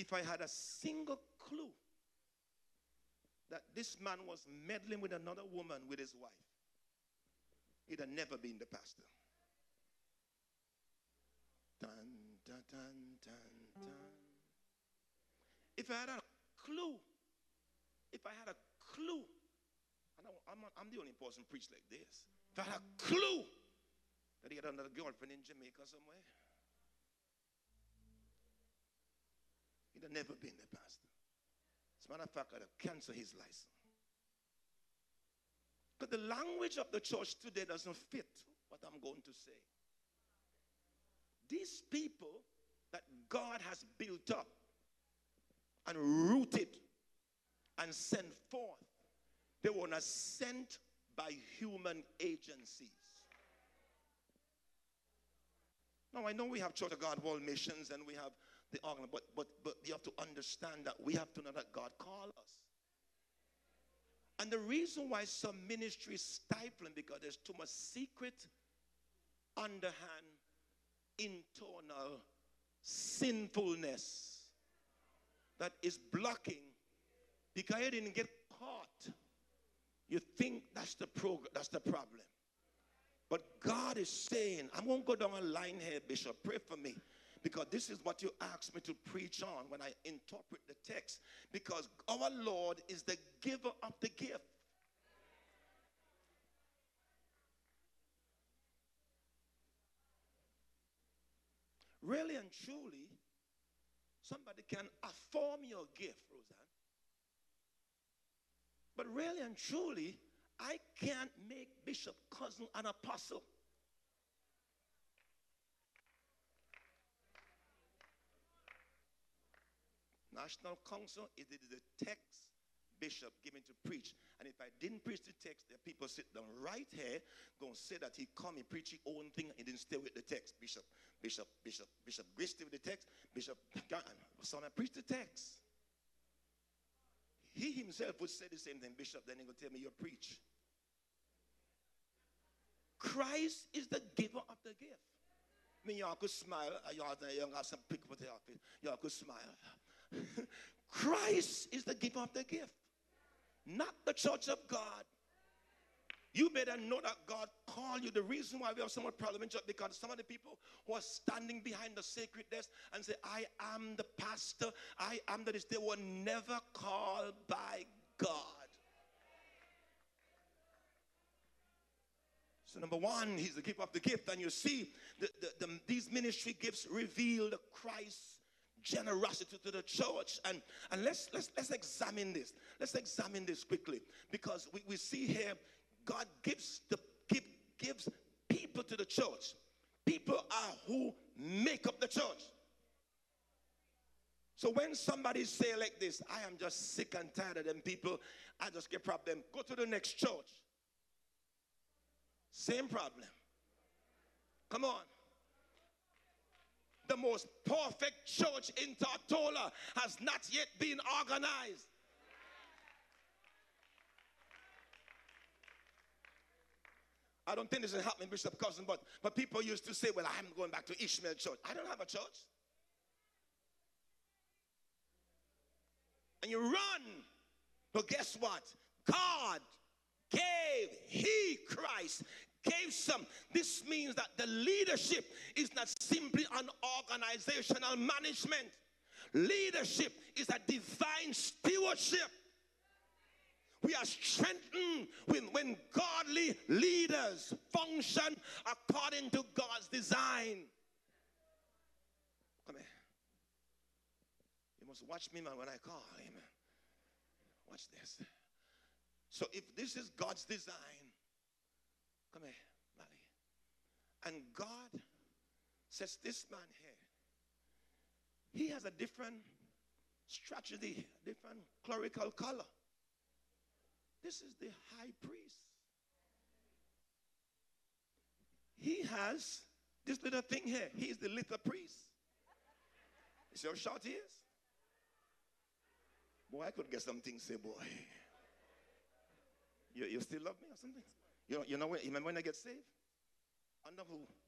if I had a single clue that this man was meddling with another woman with his wife, he'd have never been the pastor. Dun, dun, dun, dun, dun. If I had a clue, and I'm the only person preach like this. If I had a clue that he had another girlfriend in Jamaica somewhere, he'd have never been the pastor. As a matter of fact, I'd have canceled his license. But the language of the church today doesn't fit what I'm going to say. These people that God has built up and rooted and sent forth, they were not sent by human agencies. Now, I know we have Church of God World Missions and we have the organ, but you have to understand that we have to know that God called us. And the reason why some ministry is stifling, because there's too much secret, underhand, internal sinfulness that is blocking. Because you didn't get caught, you think that's the problem. But God is saying, I'm going to go down a line here, Bishop, pray for me. Because this is what you asked me to preach on when I interpret the text. Because our Lord is the giver of the gift. Really and truly, somebody can affirm your gift, Roseanne. But really and truly, I can't make Bishop Cousin an apostle. National Council, it is the text Bishop given to preach. And if I didn't preach the text, the people sit down right here going to say that he come, he preach his own thing, he didn't stay with the text. Bishop Grace stay with the text. Bishop, son, I preach the text. He himself would say the same thing, Bishop, then he will tell me you preach. Christ is the giver of the gift. I mean, y'all could smile. Y'all have some pick with your face. Y'all could smile. Christ is the giver of the gift, not the church of God. You better know that God called you. The reason why we have so much problem in church, because some of the people who are standing behind the sacred desk and say, I am the pastor, I am that is, they were never called by God. So number one, he's the giver of the gift. And you see, these ministry gifts reveal the Christ's generosity to the church. And let's examine this. Let's examine this quickly. Because we see here, God gives people to the church. People are who make up the church. So when somebody say like this, I am just sick and tired of them people, I just get problem, go to the next church. Same problem. Come on. The most perfect church in Tortola has not yet been organized. I don't think this is happening, Bishop Cousin, but people used to say, well, I'm going back to Ishmael Church. I don't have a church. And you run. But guess what? God Christ gave some. This means that the leadership is not simply an organizational management. Leadership is a divine stewardship. We are strengthened when godly leaders function according to God's design. Come here. You must watch me, man, when I call. Amen. Watch this. So if this is God's design, come here, Mali. And God says this man here, he has a different strategy, different clerical color. This is the high priest. He has this little thing here. He is the little priest. You see how short he is? Boy, I could get something, say, boy. You still love me or something? You know when, remember when I get saved? Under who?